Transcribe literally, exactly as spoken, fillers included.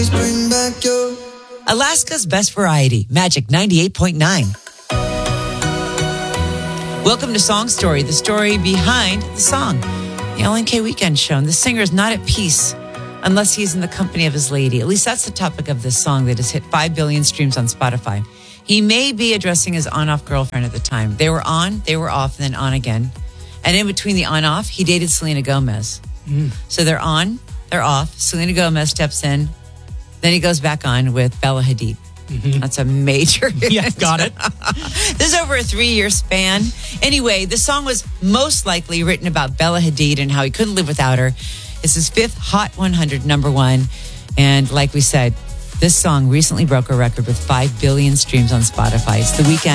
Bring back your... Alaska's Best Variety, Magic ninety-eight point nine. Welcome to Song Story, the story behind the song. The L N K Weekend Show. And the singer is not at peace unless he's in the company of his lady. At least that's the topic of this song that has hit five billion streams on Spotify. He may be addressing his on-off girlfriend at the time. They were on, they were off, and then on again. And in between the on-off, he dated Selena Gomez. Mm. So they're on, they're off. Selena Gomez steps in. Then he goes back on with Bella Hadid. Mm-hmm. That's a major hit. Yeah, got it. This is over a three-year span. Anyway, the song was most likely written about Bella Hadid and how he couldn't live without her. It's his fifth Hot one hundred number one. And like we said, this song recently broke a record with five billion streams on Spotify. It's The Weeknd.